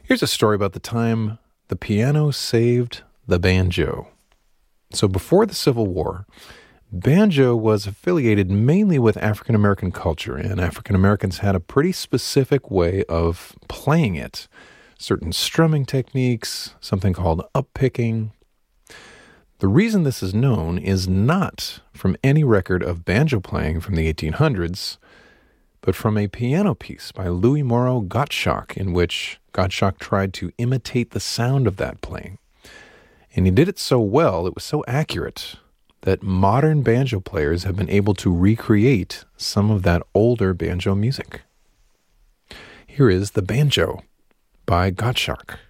Here's a story about the time the piano saved the banjo. So before the Civil War, banjo was affiliated mainly with African American culture, and African Americans had a pretty specific way of playing it. Certain strumming techniques, something called up-picking. The reason this is known is not from any record of banjo playing from the 1800s, but from a piano piece by Louis Moreau Gottschalk, in which Gottschalk tried to imitate the sound of that playing. And he did it so well, it was so accurate, that modern banjo players have been able to recreate some of that older banjo music. Here is The Banjo by Gottschalk.